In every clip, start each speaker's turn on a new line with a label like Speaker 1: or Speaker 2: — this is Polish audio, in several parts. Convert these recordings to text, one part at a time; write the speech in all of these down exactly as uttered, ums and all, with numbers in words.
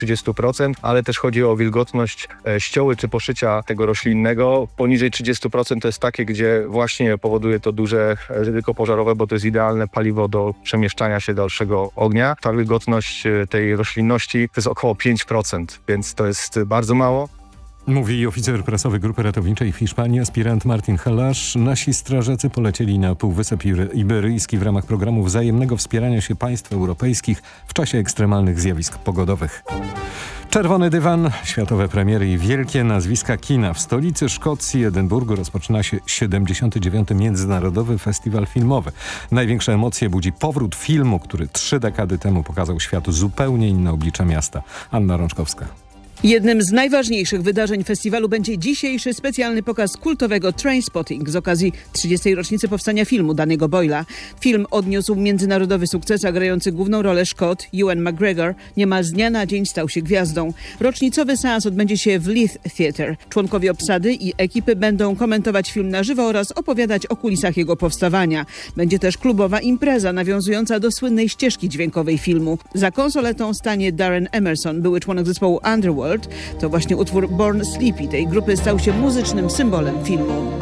Speaker 1: trzydzieści procent, ale też chodzi o wilgotność ścioły czy poszycia tego roślinnego. Poniżej trzydzieści procent to jest takie, gdzie właśnie powoduje to duże ryzyko pożarowe, bo to jest idealne paliwo do przemieszczania się dalszego ognia. Ta wilgotność tej roślinności to jest około pięć procent, więc to jest bardzo mało.
Speaker 2: Mówi oficer prasowy Grupy Ratowniczej w Hiszpanii, aspirant Martin Helasz. Nasi strażacy polecieli na Półwysep Iberyjski w ramach programu wzajemnego wspierania się państw europejskich w czasie ekstremalnych zjawisk pogodowych. Czerwony dywan, światowe premiery i wielkie nazwiska kina. W stolicy Szkocji, Edynburgu, rozpoczyna się siedemdziesiąty dziewiąty Międzynarodowy Festiwal Filmowy. Największe emocje budzi powrót filmu, który trzy dekady temu pokazał światu zupełnie inne oblicze miasta. Anna Rączkowska.
Speaker 3: Jednym z najważniejszych wydarzeń festiwalu będzie dzisiejszy specjalny pokaz kultowego Trainspotting z okazji trzydziestej rocznicy powstania filmu Danny'ego Boyla. Film odniósł międzynarodowy sukces, a grający główną rolę Szkot Ewan McGregor niemal z dnia na dzień stał się gwiazdą. Rocznicowy seans odbędzie się w Leith Theatre. Członkowie obsady i ekipy będą komentować film na żywo oraz opowiadać o kulisach jego powstawania. Będzie też klubowa impreza nawiązująca do słynnej ścieżki dźwiękowej filmu. Za konsoletą stanie Darren Emerson, były członek zespołu Underworld. To właśnie utwór Born Sleepy tej grupy stał się muzycznym symbolem filmu.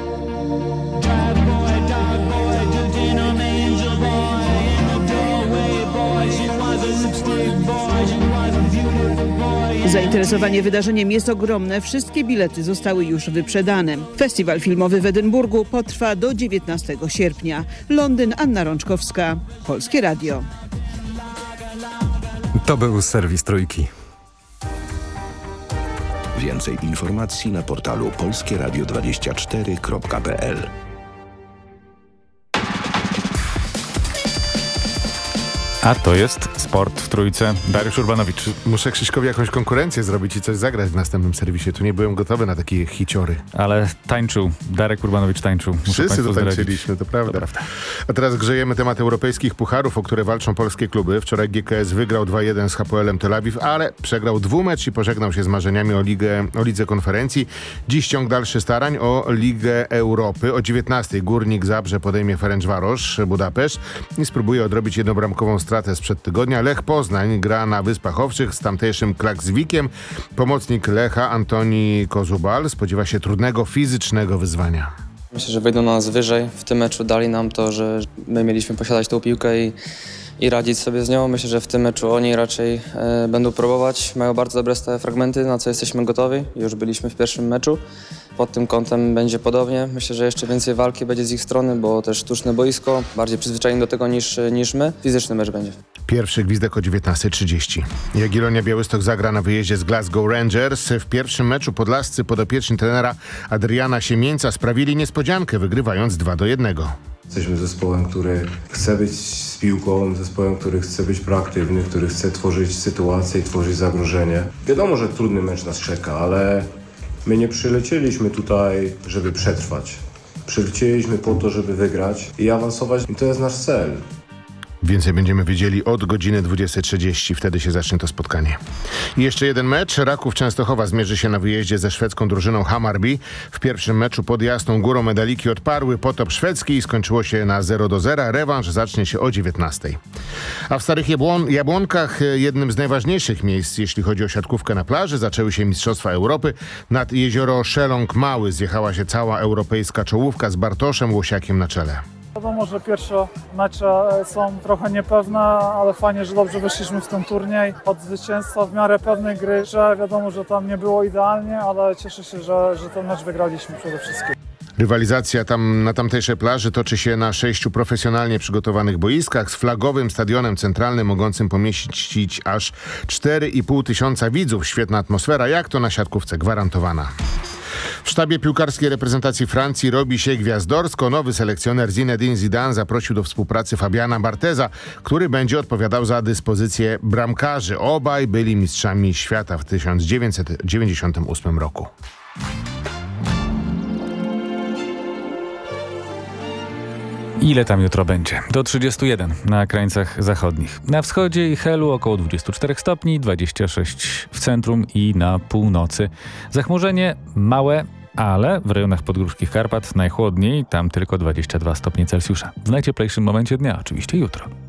Speaker 3: Zainteresowanie wydarzeniem jest ogromne. Wszystkie bilety zostały już wyprzedane. Festiwal filmowy w Edynburgu potrwa do dziewiętnastego sierpnia. Londyn, Anna Rączkowska, Polskie Radio.
Speaker 2: To był serwis Trójki.
Speaker 4: Więcej informacji na portalu polskie radio dwadzieścia cztery kropka p l.
Speaker 5: A to jest Sport w Trójce. Dariusz Urbanowicz.
Speaker 6: Muszę Krzyśkowi jakąś konkurencję zrobić i coś zagrać w następnym serwisie. Tu nie byłem gotowy na takie hiciory.
Speaker 5: Ale tańczył. Darek Urbanowicz tańczył. Muszę
Speaker 6: Wszyscy to
Speaker 5: zdradzić.
Speaker 6: tańczyliśmy, to prawda. to prawda. A teraz grzejemy temat europejskich pucharów, o które walczą polskie kluby. Wczoraj G K S wygrał dwa jeden z H P L-em Tel Awiw, ale przegrał dwumecz i pożegnał się z marzeniami o, ligę, o lidze konferencji. Dziś ciąg dalszy starań o Ligę Europy. O dziewiętnastej Górnik Zabrze podejmie Ferencvaros Budapeszt i spróbuje odrobić jednobramkową stratę sprzed tygodnia. Lech Poznań gra na Wyspach Owczych z tamtejszym Klakswikiem. Pomocnik Lecha Antoni Kozubal spodziewa się trudnego fizycznego wyzwania.
Speaker 7: Myślę, że wejdą na nas wyżej. W tym meczu dali nam to, że my mieliśmy posiadać tą piłkę i, i radzić sobie z nią. Myślę, że w tym meczu oni raczej e, będą próbować. Mają bardzo dobre stałe fragmenty, na co jesteśmy gotowi. Już byliśmy w pierwszym meczu. Pod tym kątem będzie podobnie. Myślę, że jeszcze więcej walki będzie z ich strony, bo też sztuczne boisko, bardziej przyzwyczajeni do tego niż, niż my. Fizyczny mecz będzie.
Speaker 6: Pierwszy gwizdek o dziewiętnasta trzydzieści. Jagiellonia Białystok zagra na wyjeździe z Glasgow Rangers. W pierwszym meczu podlascy podopieczni trenera Adriana Siemieńca sprawili niespodziankę, wygrywając dwa do jednego.
Speaker 8: Jesteśmy zespołem, który chce być z piłką, zespołem, który chce być proaktywny, który chce tworzyć sytuacje i tworzyć zagrożenie. Wiadomo, że trudny mecz nas czeka, ale my nie przylecieliśmy tutaj, żeby przetrwać. Przylecieliśmy po to, żeby wygrać i awansować i to jest nasz cel.
Speaker 6: Więcej będziemy wiedzieli od godziny dwudziestej trzydzieści. Wtedy się zacznie to spotkanie. I jeszcze jeden mecz. Raków Częstochowa zmierzy się na wyjeździe ze szwedzką drużyną Hammarby. W pierwszym meczu pod Jasną Górą medaliki odparły potop szwedzki i skończyło się na zero do zera. Rewanż zacznie się o dziewiętnastej. A w Starych Jabłon- Jabłonkach jednym z najważniejszych miejsc, jeśli chodzi o siatkówkę na plaży, zaczęły się Mistrzostwa Europy. Nad jezioro Szeląg Mały zjechała się cała europejska czołówka z Bartoszem Łosiakiem na czele.
Speaker 9: Wiadomo, że pierwsze mecze są trochę niepewne, ale fajnie, że dobrze wyszliśmy w ten turniej. Od zwycięstwa w miarę pewnej gry, że wiadomo, że tam nie było idealnie, ale cieszę się, że, że ten mecz wygraliśmy przede wszystkim.
Speaker 6: Rywalizacja tam na tamtejszej plaży toczy się na sześciu profesjonalnie przygotowanych boiskach z flagowym stadionem centralnym mogącym pomieścić aż cztery i pół tysiąca widzów. Świetna atmosfera, jak to na siatkówce, gwarantowana. W sztabie piłkarskiej reprezentacji Francji robi się gwiazdorsko. Nowy selekcjoner Zinedine Zidane zaprosił do współpracy Fabiana Bartheza, który będzie odpowiadał za dyspozycję bramkarzy. Obaj byli mistrzami świata w tysiąc dziewięćset dziewięćdziesiątym ósmym roku.
Speaker 5: Ile tam jutro będzie? Do trzydziestu jeden na krańcach zachodnich. Na wschodzie i Helu około dwudziestu czterech stopni, dwadzieścia sześć w centrum i na północy. Zachmurzenie małe, ale w rejonach podgórskich Karpat najchłodniej, tam tylko dwadzieścia dwa stopnie Celsjusza. W najcieplejszym momencie dnia oczywiście jutro.